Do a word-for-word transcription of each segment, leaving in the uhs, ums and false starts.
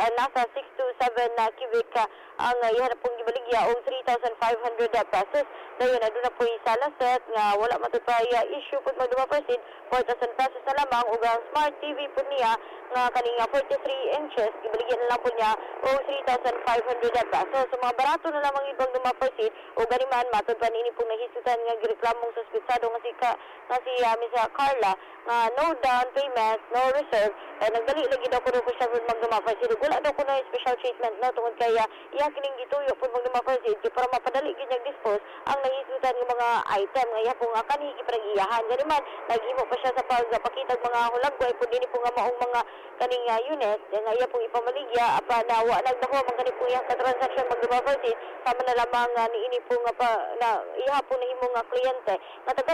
uh, nasa six to seven uh, cubic uh, ang uh, ihanap pong gibaligya og three thousand five hundred pesos. Dayon na doon na po isala set nga wala matupay uh, issue po magduma percent four thousand pesos na lamang ug ang smart T V po niya nga kaning uh, forty-three inches gibaligyan na lang po niya og three thousand five hundred pesos. So mga barato na lamang ibang duma percent o ganiman matud pa niini pong nahisutan nga gireklamong suspitsado nga si ka, nga si uh, Miss Carla nga no down payment, no reserve, eh, nagdali lagi daw kuno ko siya po magduma percent. Wala daw kuno special treatment no tungod kay uh, iya kining gituyo po magduma percent para mapadali gid dispose ang nahisutan nga mga item nga iya po nga kani gipragiyahan. Ganiman naghimo pa siya sa pagpakitag mga hulagway po dinhi po nga maong mga kaning uh, unit nga iya pong ipamaligya apa na wa nagdako man kani po iyang transaction magduma percent sama na lamang uh, niini po nga pa na iya po na himo nga kliyente nga taga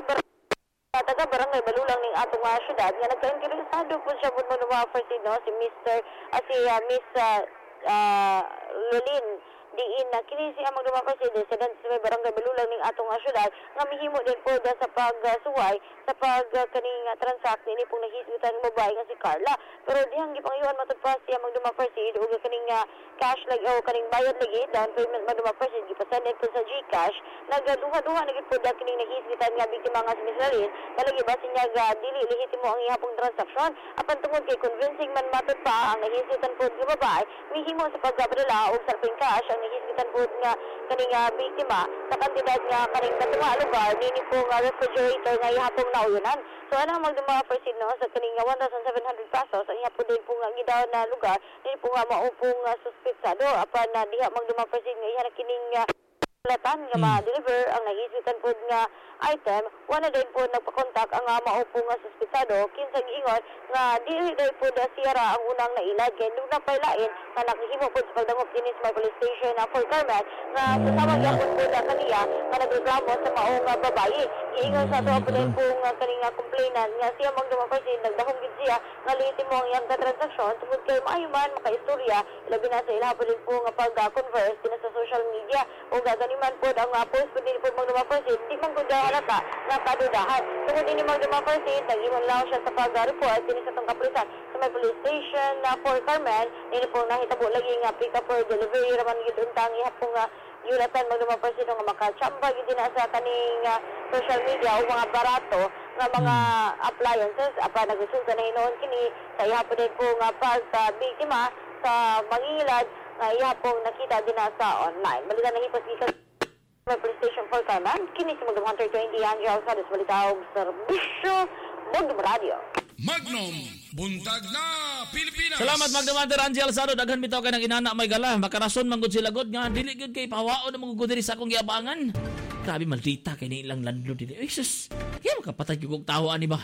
taga barangay Balulang ning atong uh, syudad nga nagka-interesado po siya po magduma percent no si Mister uh, si uh, Miss uh, uh, Lulin diin na kini siya magduma percent resident sa barangay Balulang ning atong uh, syudad nga mihimo din po da sa pagsuway uh, sa pag uh, kaning uh, transact ni pong nahisutan mo babae nga si Carla pero dihang gipangayuan matud pa siya magduma percent ug kaning uh, cash lagi o kaning bayad lagi down payment magduma percent gipasend po sa GCash nagaduha-duha na gid po da kining nahisutan nga biktima nga si Miss Lalin kalagi ba siya nga dili lehitimo ang ihapong transaction apan tungod kay convincing man matud pa ang nahisutan po nga babae mihimo sa pagpadala og salping cash ang nahisutan po nga kaning uh, biktima sa kantidad nga kaning natunga lugar nini po nga refrigerator nga ihapong nauyonan. So ano magduma percent no sa kaning one thousand seven hundred pesos ang ihapon din po nga gidaw na lugar nini po nga mao po nga suspitsado apan na diha magduma percent nga iya kining uh, latan nga mm. ma-deliver ang nahisutan po nga item wala din po nagpakontak ang uh, mao po nga suspitsado kinsang ingon nga dili day po da siyara ang unang nailad kay nung napailain nga nakahimo po sa pagdangop dinis may police station na Fort Carmen nga kasama gyapon po da kaniya nga nagreklamo sa maong uh, babae giingon sa ato po din po nga kaning uh, complainant nga siya magduma percent nagdahom gid siya nga lehitimo ang iyang transaction tungod kay maayo man makaistorya labi na sa ilaha po din po nga pag-converse din sa social media o gaganiman po ang uh, post po din po magduma percent di man ko halata nga kadudahan tungod ini magduma percent nag-ingon lang siya sa pag-report din sa tong kapulisan sa may police station na uh, Fort Carmen ini po nahitabo lagi nga pick up or delivery raman gid untang ihapong nga yulatan magduma percent nga makachamba gid na sa kaning uh, social media o mga barato nga mga appliances apa nagsusulta na hinuon kini sa ihapon din po nga pagka-biktima sa mangilad nga ihapong nakita din na sa online balita na hipas gikan sa police station Fort Carmen kini si Magnum Hunter twenty Angel Alcades balita og serbisyo Magnum Radio Magnum buntag na Pilipinas. Salamat Magnum Hunter Angel Alcades daghan bitaw kay nang inana may gala makarason man gud sila gud nga dili gud kay pawaon mo gud diri sa akong giabangan. Grabe maldita kay ni ilang landlord dili. Ay sus. Kaya makapatay gyud kog tawo ani ba.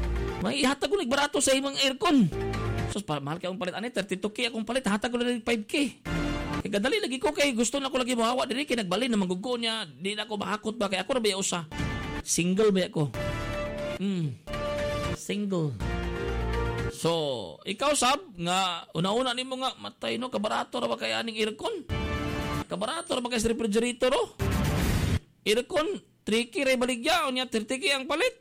May ihatag ko nagbarato sa imong aircon. Sus pa mahal kay akong palit ani thirty-two K akong palit hatag ko lang five K. Kay gadali lagi ko kay gusto na ko lagi mahawa diri kay nagbalin na mangguggo niya di na ako mahakot ba kay ako ra ba usa. Single ba ako. Hmm. Single. So, ikaw sab nga una-una nimo nga matay no kabarato ra ba kay aning aircon? Kabarato ra ba kay refrigerator oh? Aircon three K ray baligya unya thirty K ang palit.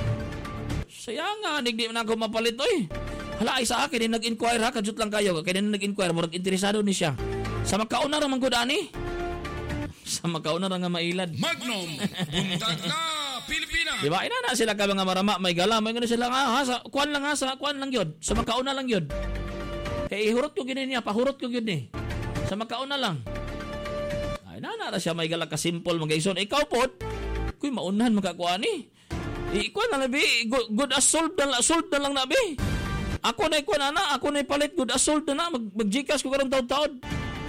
Sayang nga digdi man ako mapalit oy. Hala ay sa akin nag-inquire ha kadjut lang kayo kay nag-inquire murag interesado ni siya. Sa makauna ra man gud ani. Sa makauna ra nga mailad. Magnum buntag na Pilipinas. Di ba? Ina na sila ka mga marama, may gala, may gano'n sila nga, ha, sa, kuwan lang ha, sa kuwan lang yun, sa makauna lang yun. Kaya ihurot ko gini niya, pahurot ko yun eh. Sa makauna lang. Ay, na na siya, may gala ka simple, mga ison. Ikaw po, kuy maunahan makakuan eh. Ikuan na nabi, good, good as sold na, sold na lang nabi. Ako na ikuan na, ako na ipalit, good as sold na na, mag, mag-Gcash ko karong taon-taon.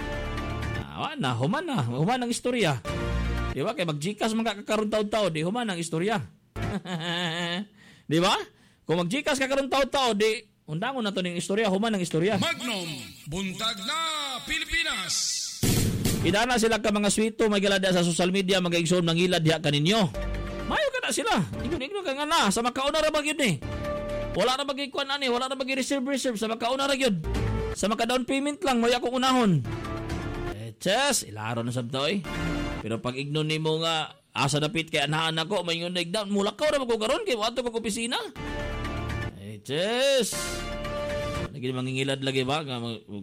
Ah, na, human na, human ang istorya. Di ba? Kaya mag-Gcash mga kakaroon taon-taon, di human ang istorya. Di ba? Kung mag-Gcash kakaroon taon-taon, di undangon na to ng istorya, human ang istorya. Magnum, buntag na Pilipinas. Idana sila ka mga swito, may galada sa social media, mga igsoon, mangilad diha kaninyo. Mayo ka na sila. Igun-igun ka nga na, sa makauna ra mag yun eh. Wala na mag-ikuan ani, wala na mag-reserve-reserve, sa makauna ra yun. Sa maka-down payment lang, may akong unahon. Eh, chess, ilaro na sabtoy. Pero pag ignon ni mo nga, asa dapit kay anahan ako, may yung nag-down, mulakaw na magkukaroon, kay wato kong opisina. Eh, chess. Lagi mangingilad lagi ba?